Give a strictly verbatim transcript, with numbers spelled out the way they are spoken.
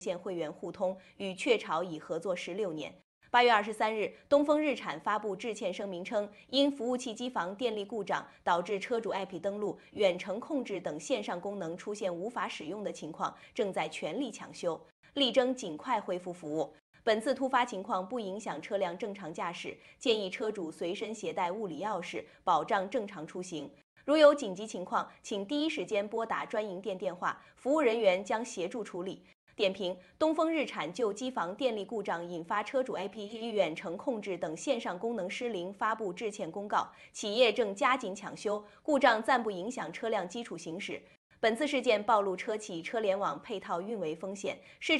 线会员互通与雀巢已合作十六年。八月二十三日，东风日产发布致歉声明称，因服务器机房电力故障导致车主 A P P 登录、远程控制等线上功能出现无法使用的情况，正在全力抢修，力争尽快恢复服务。本次突发情况不影响车辆正常驾驶，建议车主随身携带物理钥匙，保障正常出行。如有紧急情况，请第一时间拨打专营店电话，服务人员将协助处理。点评：东风日产就机房电力故障引发车主 A P P 远程控制等线上功能失灵发布致歉公告，企业正加紧抢修，故障暂不影响车辆基础行驶。本次事件暴露车企车联网配套运维风险，市